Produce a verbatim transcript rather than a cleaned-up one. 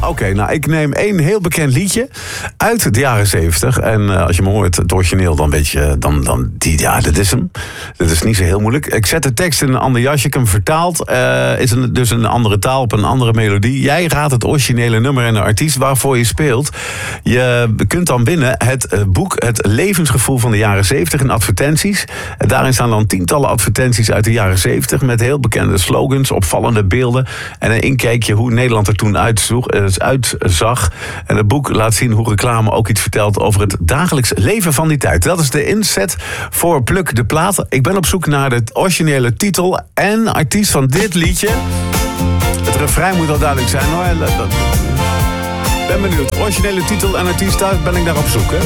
Oké, okay, nou, ik neem één heel bekend liedje uit de jaren zeventig. En uh, als je me hoort, het origineel, dan weet je, dan, dan die, ja, dat is hem. Dat is niet zo heel moeilijk. Ik zet de tekst in een ander jasje, ik heb hem vertaald. Uh, is een, dus een andere taal op een andere melodie. Jij raadt het originele nummer en de artiest waarvoor je speelt. Je kunt dan winnen het uh, boek Het levensgevoel van de jaren zeventig in advertenties. En daarin staan dan tientallen advertenties uit de jaren zeventig... met heel bekende slogans, opvallende beelden... en een inkijkje hoe Nederland er toen uitzag. uitzag. En het boek laat zien hoe reclame ook iets vertelt... over het dagelijks leven van die tijd. Dat is de inzet voor Pluk de Plaat. Ik ben op zoek naar de originele titel en artiest van dit liedje. Het refrein moet al duidelijk zijn, hoor. Ik ben benieuwd. Originele titel en artiest, daar ben ik naar op zoek, hè?